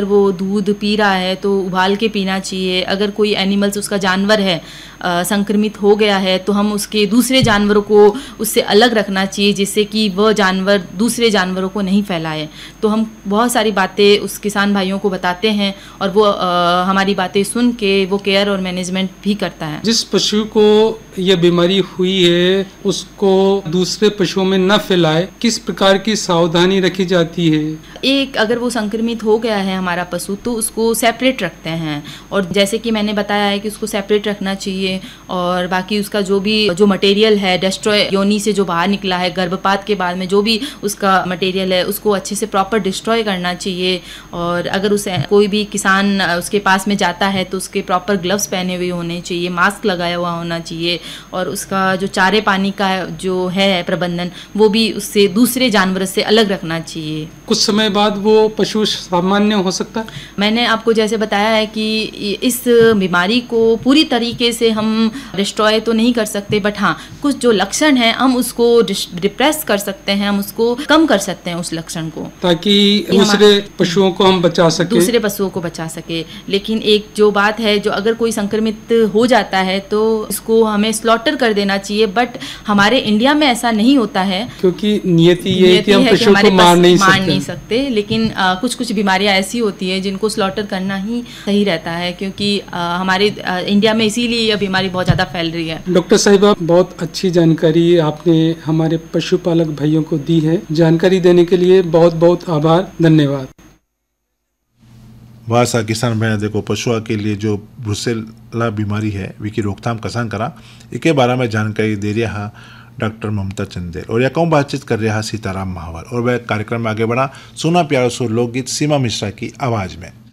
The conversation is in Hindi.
वो दूध पी रहा है तो उबाल के पीना चाहिए। अगर कोई एनिमल्स उसका जानवर है संक्रमित हो गया है तो हम उसके दूसरे जानवरों को उससे अलग रखना चाहिए, जिससे कि वह जानवर दूसरे जानवरों को नहीं फैलाए। तो हम बहुत सारी बातें उस किसान भाइयों को बताते हैं और वो हमारी बातें सुन के वो केयर और मैनेजमेंट भी करता है। जिस पशु को यह बीमारी हुई है उसको दूसरे पशुओं में न फैलाए, किस प्रकार की सावधानी रखी जाती है? एक अगर वो संक्रमित हो गया है हमारा पशु तो उसको सेपरेट रखते हैं, और जैसे कि मैंने बताया है कि उसको सेपरेट रखना चाहिए। और बाकी उसका जो मटेरियल है डिस्ट्रॉय, योनि से जो बाहर निकला है गर्भपात के बाद में जो भी उसका मटेरियल है उसको अच्छे से प्रॉपर डिस्ट्रॉय करना चाहिए। और अगर उसे कोई भी किसान उसके पास में जाता है तो उसके प्रॉपर ग्लव्स पहने हुए होने चाहिए, मास्क लगाया हुआ होना चाहिए, और उसका जो चारे पानी का जो है प्रबंधन वो भी उससे दूसरे जानवर से अलग रखना चाहिए। कुछ समय बाद वो पशु सामान्य हो सकता है? मैंने आपको जैसे बताया है कि इस बीमारी को पूरी तरीके से हम डिस्ट्रॉय तो नहीं कर सकते, बट हाँ कुछ जो लक्षण हैं हम उसको डिप्रेस कर सकते हैं, हम उसको कम कर सकते हैं उस लक्षण को, ताकि दूसरे पशुओं को हम बचा सके, दूसरे पशुओं को बचा सके। लेकिन एक जो बात है, जो अगर कोई संक्रमित हो जाता है तो इसको हमें स्लॉटर कर देना चाहिए, बट हमारे इंडिया में ऐसा नहीं होता है क्योंकि नियति ये है कि हम पशुओं को मार नहीं सकते। लेकिन कुछ बीमारियां ऐसी होती है जिनको स्लॉटर करना ही सही रहता है, क्योंकि हमारे इंडिया में इसीलिए यह बीमारी बहुत ज़्यादा फैल रही है। डॉक्टर साहिबा, बहुत अच्छी जानकारी आपने हमारे पशुपालक भाइयों को दी है। जानकारी देने के लिए बहुत बहुत आभार, धन्यवाद। वह सा किसान भाई देखो पशुओं के लिए जो ब्रुसेला बीमारी है विकी रोकथाम कसान करा इसके बारे में जानकारी दे रहा डॉक्टर ममता चंदेल, और यह बातचीत कर रहा सीताराम महावर। और वह कार्यक्रम में आगे बढ़ा सुना प्यारो सुर लोकगीत सीमा मिश्रा की आवाज़ में।